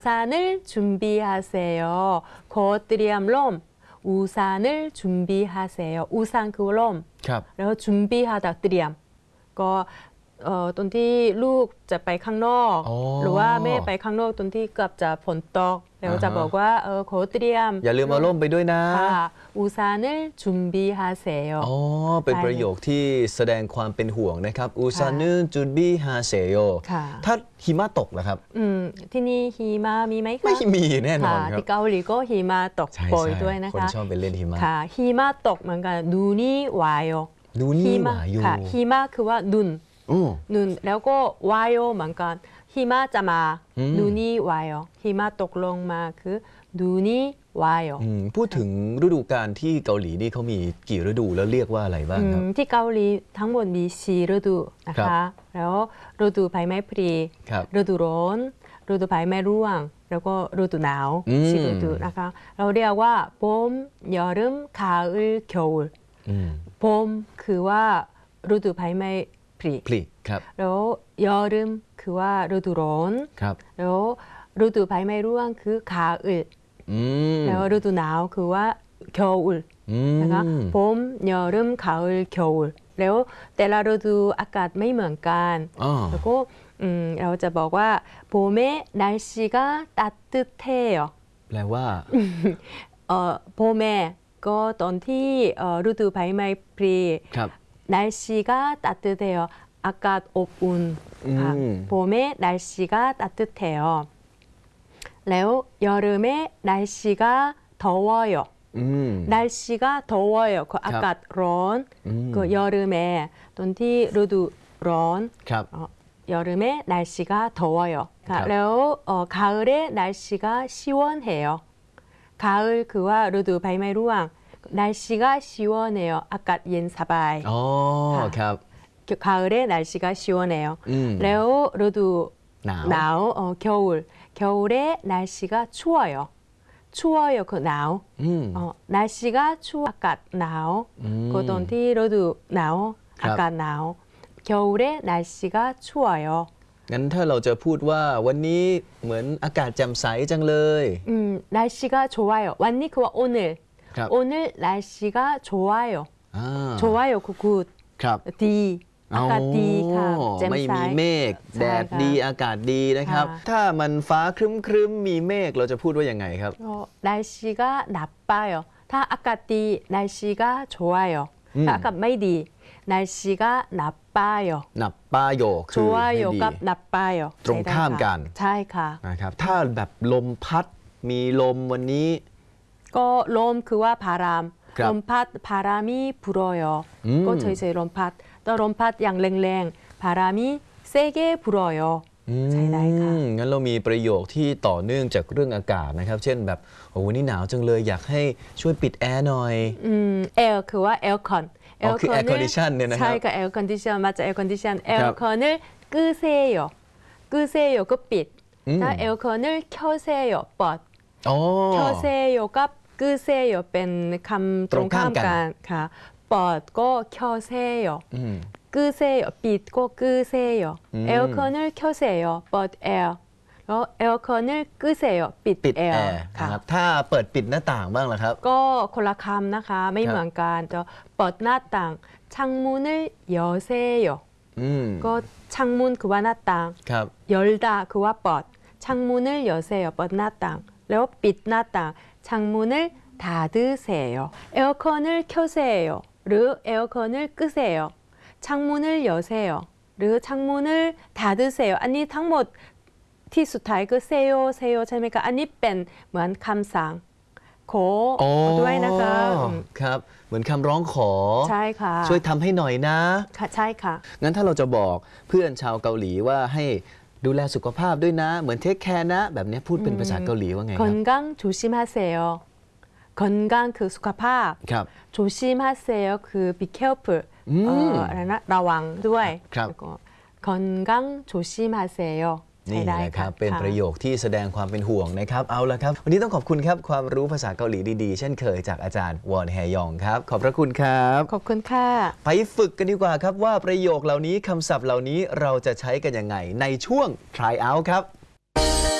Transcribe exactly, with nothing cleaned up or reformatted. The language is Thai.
우산을 준비하세요. 거드리암 롬. 우산을 준비하세요. 우산คือร่มแล้ว 준비하다 เตรียมก็ตอนที่ลูกจะไปข้างนอกหรือว่าแม่ไปข้างนอกตอนที่เกือบจะฝนตกแล้วจะบอกว่าเออขอเตรียมอย่าลืมเอาร่มไปด้วยนะ 우산을 준비하세요 อ๋อเป็นประโยคที่แสดงความเป็นห่วงนะครับ우산을 준비하세요ถ้าหิมะตกล่ะครับอืมที่นี่หิมะมีไหมคะไม่มีแน่นอนครับที่เกาหลีก็หิมะตกบ่อยด้วยนะคะคนชอบไปเล่นหิมะค่ะหิมะตกเหมือนกัน눈이 와요 눈이 와요 ค่ะหิมะคือว่าดุน눈แล้วก็วายเหมือนกันหิมะจะมา눈이 와요หิมะตกลงมาคือ눈이 와요 พูดถึงฤดูกาลที่เกาหลีนี่เขามีกี่ฤดูแล้วเรียกว่าอะไรบ้างครับที่เกาหลีทั้งหมดมีสี่ฤดูนะคะแล้วฤดูใบไม้ผลิฤดูร้อนฤดูใบไม้ร่วงแล้วก็ฤดูหนาวสี่ฤดูนะคะเราเรียกว่า봄 여름 가을 겨울 봄คือว่าฤดูใบไม้ผลิผลิครับแล้วยอรึมคือว่าฤดูร้อนครับแล้วฤดูใบไม้ร่วงคือคาอึดแล้วฤดูหนาวคือว่าเกียวอุลนะคะ봄ยอรึมคาอึดเกียวอุลแล้วแต่ละฤดูอากาศไม่เหมือนกันแล้วก็เราจะบอกว่า봄에날씨가따뜻해요 แปลว่าเอ่อ봄에ก็ตอนที่ฤดูใบไม้ผลิ날씨가 따뜻해요. 아까 오븐. 봄에 날씨가 따뜻해요.แล้ว 여름에 날씨가 더워요. 음. 날씨가 더워요. 그 아까 런. 음. 그 여름에 또ที่ ฤดูร้อน 어, 여름에 날씨가 더워요.แล้ว 어, 가을에 날씨가 시원해요. 가을 그와 ฤดูใบไม้ร่วง날씨가 시원해요. 아까 옌 사바이. 어, 가. 가을에 날씨가 시원해요. 음.แล้ว ฤดู 나우. 어, 겨울. 겨울에 날씨가 추워요. 추워요. 그 나우. 음. 어, 날씨가 추워. 아까 나우. 음. 그ตอนที่ ฤดู 나우. 아까 나우. 겨울에 날씨가 추워요. งั้นถ้าเราจะพูดว่าวันนี้เหมือนอากาศแจ่มใสจังเลย 음, 날씨가 좋아요. 완니 그와 오늘. 오늘 날씨가 좋아요. 아. 좋아요. 그 굿. 디. อากาศดีค่ะแจ่มใสไม่มีเมฆแดดดีอากาศดีนะครับถ้ามันฟ้าครึ้มๆมีเมฆเราจะพูดว่ายังไงครับ 날씨가 나빠요.ถ้าอากาศดี 날씨가 좋아요. ถ้าอากาศไม่ดี 날씨가 나빠요. 나빠요 คือไม่ดี 좋아요 กับ 나빠요 ตรงข้ามกันใช่ค่ะนะครับถ้าแบบลมพัดมีลมวันนี้ก็ลมคือว่า바람ลมพัด바람이 불어요.ก็เฉยๆลมพัดแต่ลมพัดอย่างแรงๆ바람이 세게 불어요.ใช่ได้ค่ะงั้นเรามีประโยคที่ต่อเนื่องจากเรื่องอากาศนะครับเช่นแบบโอ้วันนี้หนาวจังเลยอยากให้ช่วยปิดแอร์หน่อยอืมแอร์คือว่าแอร์คอนแอร์คือแอร์คอนดิชันเนี่ยนะครับใช่ค่ะแอร์คอนดิชันมาจากแอร์คอนดิชันแอร์คอน을 끄세요 끄세요ก็ปิดถ้าแอร์คอน을 켜세요เปิด켜세요กับ끄세요เป็นคำตรงข้ามกันค่ะเปิดก็켜세요 끄세요ปิดก็끄세요 에어컨을 켜세요เปิดแอร์แล้ว 에어컨을 끄세요ปิดแอร์ค่ะถ้าเปิดปิดหน้าต่างบ้างล่ะครับก็คนละคำนะคะไม่เหมือนกันจะเปิดหน้าต่าง 창문을 여세요ก็창문คือว่าหน้าต่าง열다คือว่าเปิด 창문을 여세요เปิดหน้าต่างแล้วปิดหน้าต่าง 창문을 닫으세요. 에어컨을 켜세요. หรือ 에어컨을 끄세요. 창문을 여세요. หรือ 창문을 닫으세요. อันนี้ทั้งหมดที่สุดท้ายก็ 세요 세요 ใช่ไหมคะอันนี้เป็นเหมือนคำสั่งขอด้วยนะคะครับเหมือนคำร้องขอใช่ค่ะช่วยทำให้หน่อยนะค่ะใช่ค่ะงั้นถ้าเราจะบอกเพื่อนชาวเกาหลีว่าให้ดูแลสุขภาพด้วยนะเหมือนเทคแคร์นะแบบนี้พูดเป็นภาษาเกาหลีว่าไงครับ 건강 조심하세요 건강 그สุขภาพ 조심하세요 그 be carefulเอ่ออะไรนะระวังด้วยแล้วก็ 건강 조심하세요 นี่นะครับเป็นประโยคที่แสดงความเป็นห่วงนะครับเอาละครับวันนี้ต้องขอบคุณครับความรู้ภาษาเกาหลีดีๆเช่นเคยจากอาจารย์วอนแฮยองครับขอบพระคุณครับขอบคุณค่ะไปฝึกกันดีกว่าครับว่าประโยคเหล่านี้คำศัพท์เหล่านี้เราจะใช้กันยังไงในช่วง try out ครับ